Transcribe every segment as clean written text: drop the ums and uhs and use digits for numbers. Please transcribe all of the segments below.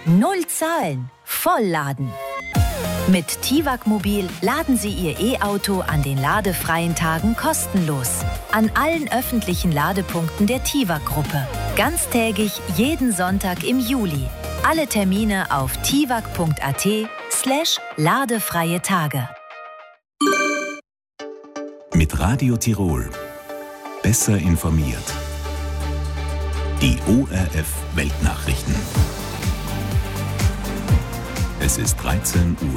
Null zahlen, vollladen. Mit TIWAG Mobil laden Sie Ihr E-Auto an den ladefreien Tagen kostenlos. An allen öffentlichen Ladepunkten der TIWAG-Gruppe. Ganztägig jeden Sonntag im Juli. Alle Termine auf tiwag.at/ladefreie Tage. Mit Radio Tirol. Besser informiert. Die ORF Weltnachrichten. Es ist 13 Uhr.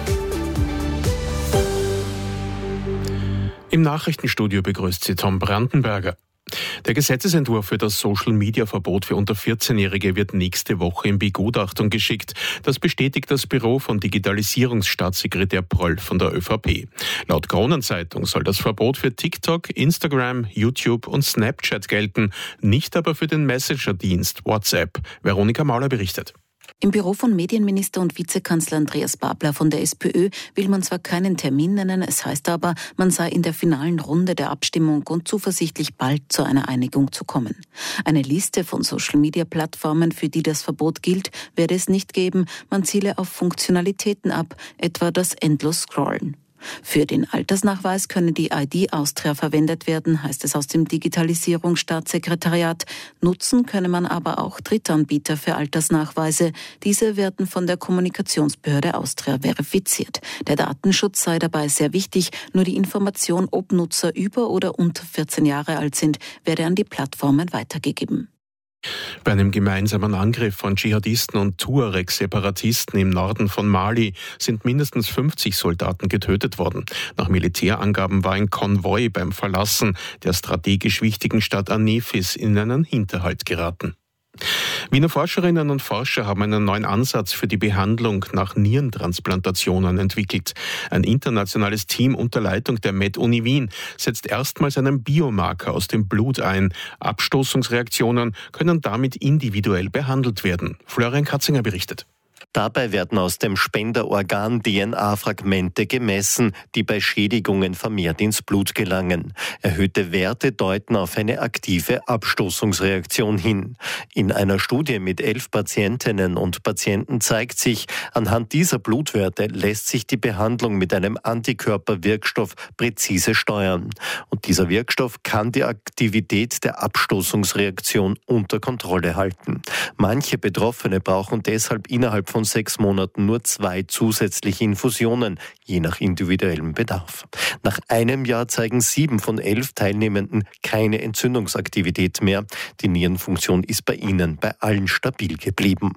Im Nachrichtenstudio begrüßt Sie Tom Brandenberger. Der Gesetzesentwurf für das Social-Media-Verbot für unter 14-Jährige wird nächste Woche in Begutachtung geschickt. Das bestätigt das Büro von Digitalisierungsstaatssekretär Pröll von der ÖVP. Laut Kronenzeitung soll das Verbot für TikTok, Instagram, YouTube und Snapchat gelten, nicht aber für den Messenger-Dienst WhatsApp. Veronika Mauler berichtet. Im Büro von Medienminister und Vizekanzler Andreas Babler von der SPÖ will man zwar keinen Termin nennen, es heißt aber, man sei in der finalen Runde der Abstimmung und zuversichtlich, bald zu einer Einigung zu kommen. Eine Liste von Social-Media-Plattformen, für die das Verbot gilt, werde es nicht geben. Man ziele auf Funktionalitäten ab, etwa das Endlos-Scrollen. Für den Altersnachweis könne die ID Austria verwendet werden, heißt es aus dem Digitalisierungsstaatssekretariat. Nutzen könne man aber auch Drittanbieter für Altersnachweise. Diese werden von der Kommunikationsbehörde Austria verifiziert. Der Datenschutz sei dabei sehr wichtig. Nur die Information, ob Nutzer über oder unter 14 Jahre alt sind, werde an die Plattformen weitergegeben. Bei einem gemeinsamen Angriff von Dschihadisten und Tuareg-Separatisten im Norden von Mali sind mindestens 50 Soldaten getötet worden. Nach Militärangaben war ein Konvoi beim Verlassen der strategisch wichtigen Stadt Anefis in einen Hinterhalt geraten. Wiener Forscherinnen und Forscher haben einen neuen Ansatz für die Behandlung nach Nierentransplantationen entwickelt. Ein internationales Team unter Leitung der Med-Uni Wien setzt erstmals einen Biomarker aus dem Blut ein. Abstoßungsreaktionen können damit individuell behandelt werden. Florian Katzinger berichtet. Dabei werden aus dem Spenderorgan DNA-Fragmente gemessen, die bei Schädigungen vermehrt ins Blut gelangen. Erhöhte Werte deuten auf eine aktive Abstoßungsreaktion hin. In einer Studie mit 11 Patientinnen und Patienten zeigt sich, anhand dieser Blutwerte lässt sich die Behandlung mit einem Antikörperwirkstoff präzise steuern. Und dieser Wirkstoff kann die Aktivität der Abstoßungsreaktion unter Kontrolle halten. Manche Betroffene brauchen deshalb innerhalb von 6 Monaten nur 2 zusätzliche Infusionen, je nach individuellem Bedarf. Nach einem Jahr zeigen 7 von 11 Teilnehmenden keine Entzündungsaktivität mehr. Die Nierenfunktion ist bei ihnen bei allen stabil geblieben.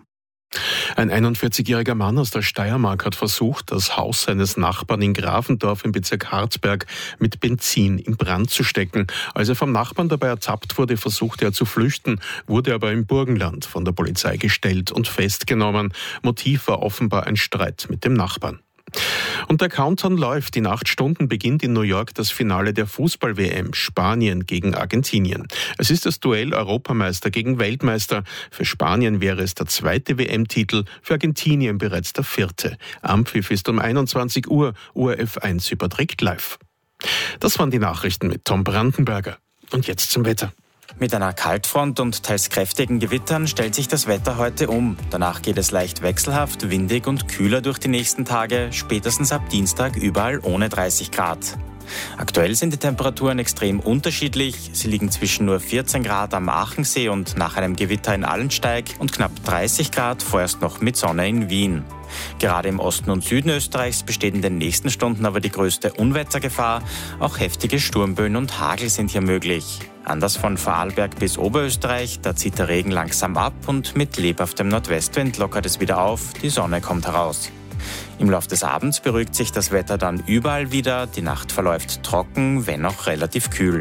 Ein 41-jähriger Mann aus der Steiermark hat versucht, das Haus seines Nachbarn in Grafendorf im Bezirk Harzberg mit Benzin in Brand zu stecken. Als er vom Nachbarn dabei ertappt wurde, versuchte er zu flüchten, wurde aber im Burgenland von der Polizei gestellt und festgenommen. Motiv war offenbar ein Streit mit dem Nachbarn. Und der Countdown läuft. In 8 Stunden beginnt in New York das Finale der Fußball-WM, Spanien gegen Argentinien. Es ist das Duell Europameister gegen Weltmeister. Für Spanien wäre es der 2. WM-Titel, für Argentinien bereits der 4. Anpfiff ist um 21 Uhr, ORF 1 überträgt live. Das waren die Nachrichten mit Tom Brandenberger. Und jetzt zum Wetter. Mit einer Kaltfront und teils kräftigen Gewittern stellt sich das Wetter heute um. Danach geht es leicht wechselhaft, windig und kühler durch die nächsten Tage, spätestens ab Dienstag überall ohne 30 Grad. Aktuell sind die Temperaturen extrem unterschiedlich. Sie liegen zwischen nur 14 Grad am Aachensee und nach einem Gewitter in Allensteig und knapp 30 Grad vorerst noch mit Sonne in Wien. Gerade im Osten und Süden Österreichs besteht in den nächsten Stunden aber die größte Unwettergefahr. Auch heftige Sturmböen und Hagel sind hier möglich. Anders von Vorarlberg bis Oberösterreich, da zieht der Regen langsam ab und mit lebhaftem Nordwestwind lockert es wieder auf, die Sonne kommt heraus. Im Laufe des Abends beruhigt sich das Wetter dann überall wieder, die Nacht verläuft trocken, wenn auch relativ kühl.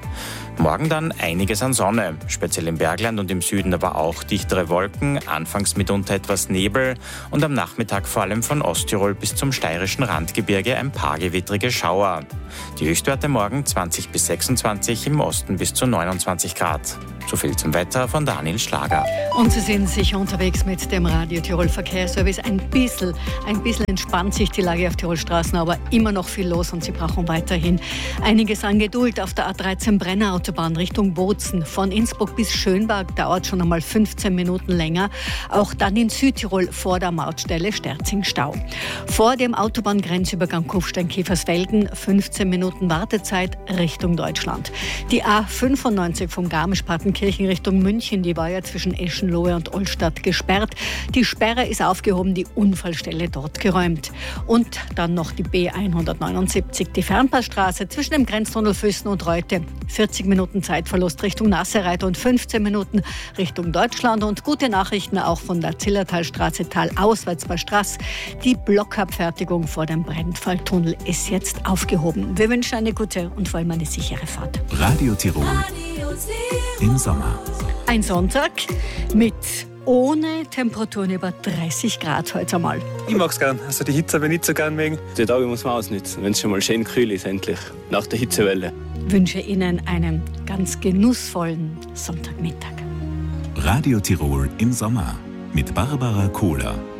Morgen dann einiges an Sonne, speziell im Bergland und im Süden aber auch dichtere Wolken, anfangs mitunter etwas Nebel und am Nachmittag vor allem von Osttirol bis zum steirischen Randgebirge ein paar gewittrige Schauer. Die Höchstwerte morgen 20 bis 26, im Osten bis zu 29 Grad. So viel zum Wetter von Daniel Schlager. Und Sie sind sicher unterwegs mit dem Radio Tirol Verkehrsservice. Ein bisschen entspannt sich die Lage auf Tirolstraßen, aber immer noch viel los und Sie brauchen weiterhin einiges an Geduld. Auf der A13 Brenner Autobahn Richtung Bozen. Von Innsbruck bis Schönberg dauert schon einmal 15 Minuten länger. Auch dann in Südtirol vor der Mautstelle Sterzing Stau. Vor dem Autobahngrenzübergang Kufstein-Käfersfelden 15 Minuten Wartezeit Richtung Deutschland. Die A95 von Garmisch-Partenkirchen Richtung München, die war ja zwischen Eschenlohe und Olstadt gesperrt. Die Sperre ist aufgehoben, die Unfallstelle dort geräumt. Und dann noch die B179, die Fernpassstraße zwischen dem Grenztunnel Füssen und Reute. 40 Minuten Zeitverlust Richtung Nassereiter und 15 Minuten Richtung Deutschland. Und gute Nachrichten auch von der Zillertalstraße talauswärts bei Straß. Die Blockabfertigung vor dem Brennfalltunnel ist jetzt aufgehoben. Wir wünschen eine gute und vor allem eine sichere Fahrt. Radio Tirol im Sommer. Ein Sonntag mit ohne Temperaturen über 30 Grad heute einmal. Ich mag es gern. Also die Hitze habe ich nicht so gern wegen. Die Tage muss man ausnutzen, wenn es schon mal schön kühl ist, endlich, nach der Hitzewelle. Ich wünsche Ihnen einen ganz genussvollen Sonntagmittag. Radio Tirol im Sommer mit Barbara Kohler.